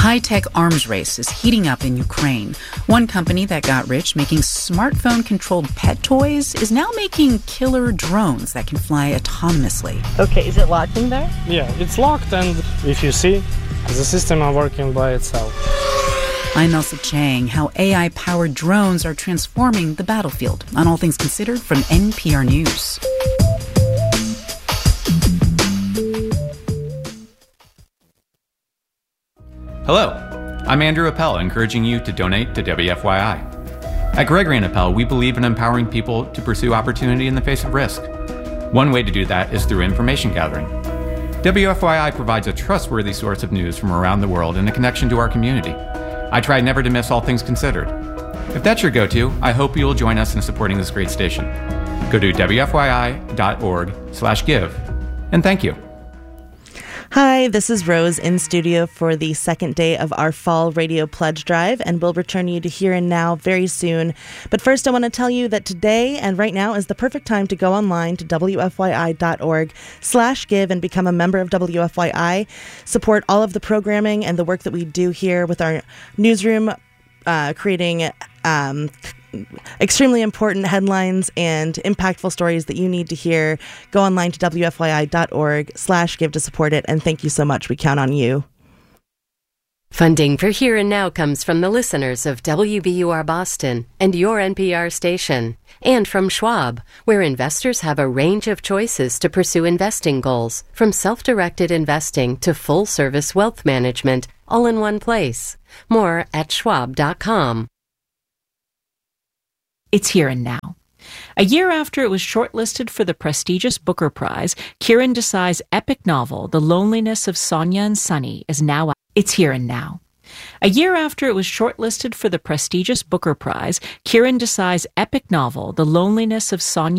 high-tech arms race is heating up in Ukraine. One company that got rich making smartphone-controlled pet toys is now making killer drones that can fly autonomously. Okay, is it locked in there? Yeah, it's locked, and if you see, the system are working by itself. I'm Elsa Chang. How AI-powered drones are transforming the battlefield. On All Things Considered from NPR News. Hello, I'm Andrew Appel, encouraging you to donate to WFYI. At Gregory & Appel, we believe in empowering people to pursue opportunity in the face of risk. One way to do that is through information gathering. WFYI provides a trustworthy source of news from around the world and a connection to our community. I try never to miss All Things Considered. If that's your go-to, I hope you will join us in supporting this great station. Go to wfyi.org/give, and thank you. Hi, this is Rose in studio for the second day of our Fall Radio Pledge Drive, and we'll return you to Here and Now very soon. But first, I want to tell you that today and right now is the perfect time to go online to wfyi.org/give and become a member of WFYI. Support all of the programming and the work that we do here with our newsroom, creating extremely important headlines and impactful stories that you need to hear. Go online to wfyi.org/give to support it, and thank you so much. We count on you. Funding for Here and Now comes from the listeners of WBUR Boston and your NPR station, and from Schwab, where investors have a range of choices to pursue investing goals, from self-directed investing to full-service wealth management, all in one place. More at schwab.com. It's Here and Now. A year after it was shortlisted for the prestigious Booker Prize, Kiran Desai's epic novel, The Loneliness of Sonia and Sunny, is now out. It's Here and Now. A year after it was shortlisted for the prestigious Booker Prize, Kiran Desai's epic novel, The Loneliness of Sonia